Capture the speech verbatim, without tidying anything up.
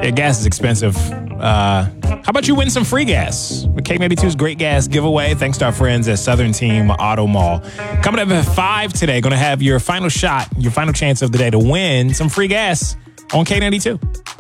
Yeah, gas is expensive. Uh, how about you win some free gas with K ninety-two's Great Gas Giveaway, thanks to our friends at Southern Team Auto Mall. Coming up at five today, going to have your final shot, your final chance of the day to win some free gas on K ninety-two.